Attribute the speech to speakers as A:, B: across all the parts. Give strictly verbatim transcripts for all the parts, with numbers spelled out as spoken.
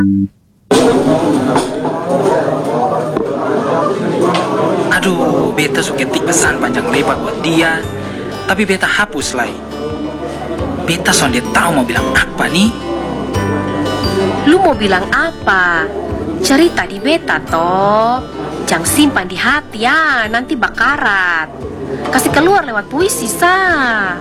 A: Aduh, beta suka ketik pesan panjang lebar buat dia, tapi beta hapus lagi. Beta sonde tahu mau bilang apa nih.
B: Lu mau bilang apa? Cerita di beta toh. Jangan simpan di hati ya, nanti bakarat. Kasih keluar lewat puisi sa.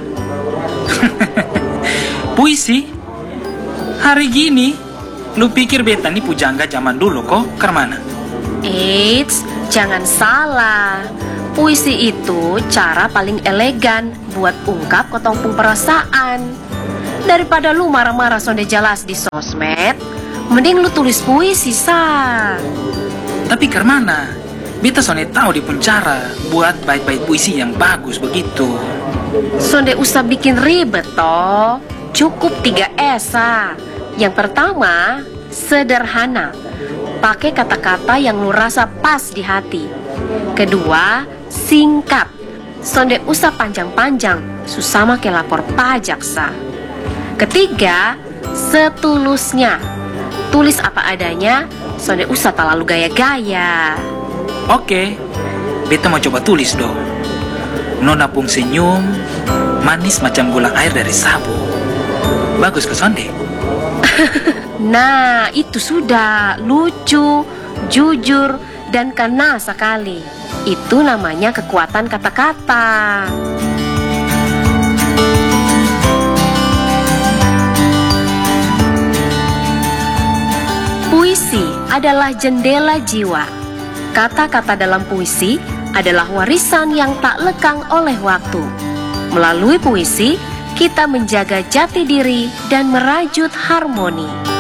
A: Puisi? Hari gini? Lu pikir beta nih pujangga zaman dulu kok? Kemana?
B: Eits, jangan salah. Puisi itu cara paling elegan buat ungkap ketongpung perasaan. Daripada lu marah-marah sonde jelas di sosmed, mending lu tulis puisi sa.
A: Tapi kemana? Beta sonde tahu di pencara buat bait-bait puisi yang bagus begitu.
B: Sonde usah bikin ribet toh. Cukup tiga S sa. Yang pertama, sederhana. Pakai kata-kata yang lu rasa pas di hati. Kedua, singkat. Sonde usah panjang-panjang, susah make lapor pajak sa. Ketiga, setulusnya. Tulis apa adanya, sonde usah terlalu gaya-gaya.
A: Oke, beta mau coba tulis dong. Nona pung senyum, manis macam gula air dari sabu. Bagus ke sonde?
B: Nah, itu sudah lucu, jujur, dan kena sekali. Itu namanya kekuatan kata-kata. Puisi adalah jendela jiwa. Kata-kata dalam puisi adalah warisan yang tak lekang oleh waktu. Melalui puisi, kita menjaga jati diri dan merajut harmoni.